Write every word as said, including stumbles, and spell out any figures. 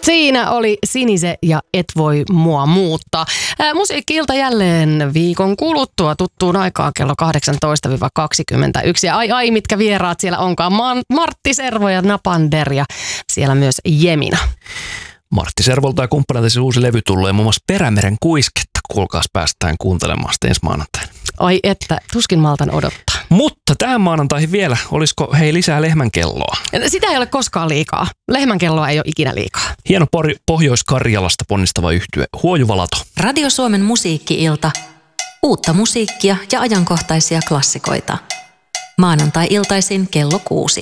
Siinä oli Sinise ja Et voi mua muuttaa. Ää, musiikki-ilta jälleen viikon kuluttua tuttuun aikaan kello kahdeksantoista kaksikymmentäyksi. Ja ai ai, mitkä vieraat siellä onkaan. Ma- Martti Servo ja Napander ja siellä myös Jemina. Martti Servolta ja kumppaneilta siis uusi levy tulee muun muassa Perämeren kuisketta. Kuulkaas, päästään kuuntelemaan sitten ensi maanantaina. Ai että, tuskin maltan odottaa. Mutta tähän maanantaihin vielä, olisiko hei lisää lehmänkelloa? Sitä ei ole koskaan liikaa. Lehmänkelloa ei ole ikinä liikaa. Hieno pori Pohjois-Karjalasta ponnistava yhtye Huojuvalato. Radio Suomen musiikki-ilta. Uutta musiikkia ja ajankohtaisia klassikoita. Maanantai-iltaisin kello kuusi.